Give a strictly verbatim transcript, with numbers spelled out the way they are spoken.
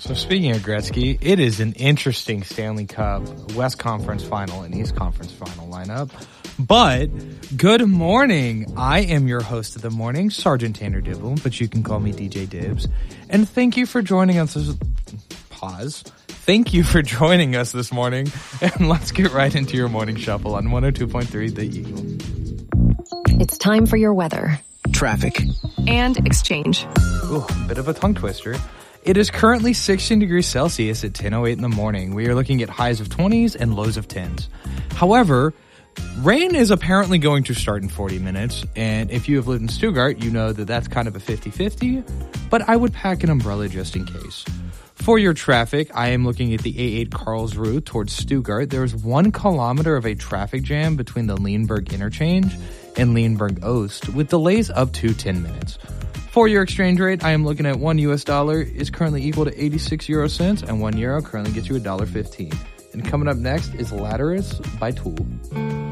So speaking of Gretzky, it is an interesting Stanley Cup West Conference Final and East Conference Final lineup. But good morning. I am your host of the morning, Sergeant Tanner Dibble, but you can call me D J Dibs. And thank you for joining us. This, pause. Thank you for joining us this morning. And let's get right into your morning shuffle on one oh two point three The Eagle. It's time for your weather, traffic, and exchange. Ooh, a bit of a tongue twister. It is currently sixteen degrees Celsius at ten oh eight in the morning. We are looking at highs of twenties and lows of tens. However, rain is apparently going to start in forty minutes, and if you have lived in Stuttgart, you know that that's kind of a fifty-fifty, but I would pack an umbrella just in case. For your traffic, I am looking at the A eight Karlsruhe towards Stuttgart. There is one kilometer of a traffic jam between the Leonberg interchange and Leonberg Ost, with delays up to ten minutes. For your exchange rate, I am looking at one U S dollar is currently equal to eighty-six euro cents, and one euro currently gets you one dollar fifteen. And coming up next is Latterus by Tool.